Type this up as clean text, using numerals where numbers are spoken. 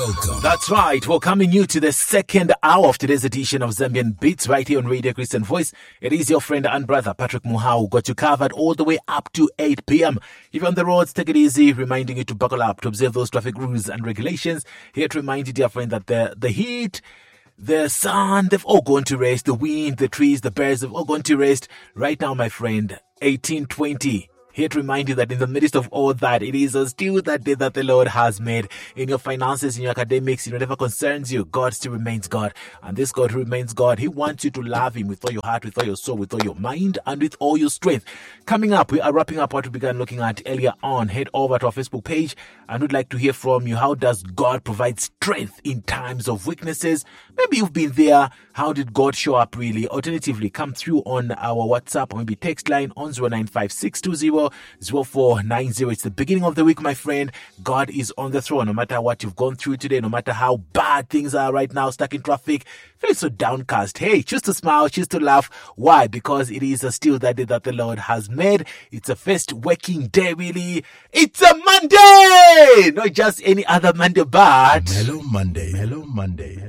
Welcome. That's right. Welcoming you to the second hour of today's edition of Zambian Beats right here on Radio Christian Voice. It is your friend and brother, Patrick Muhau, got you covered all the way up to 8 p.m. If you're on the roads, take it easy, reminding you to buckle up, to observe those traffic rules and regulations. Here to remind you, dear friend, that the heat, the sun, they've all gone to rest. The wind, the trees, the birds, they've all gone to rest. Right now, my friend, 1820. Here to remind you that in the midst of all that, it is still that day that the Lord has made. In your finances, in your academics, in whatever concerns you, God still remains God. And this God who remains God, He wants you to love Him with all your heart, with all your soul, with all your mind, and with all your strength. Coming up, we are wrapping up what we began looking at earlier on. Head over to our Facebook page and we'd like to hear from you. How does God provide strength in times of weaknesses? Maybe you've been there. How did God show up really? Alternatively, come through on our WhatsApp or maybe text line on 0956200490. It's the beginning of the week, my friend. God is on the throne. No matter what you've gone through today, no matter how bad things are right now, stuck in traffic, feel so downcast. Hey, choose to smile, choose to laugh. Why? Because it is still that day that the Lord has made. It's a first working day, really. It's a Monday! Not just any other Monday, but... Hello, Monday. Hello, Monday.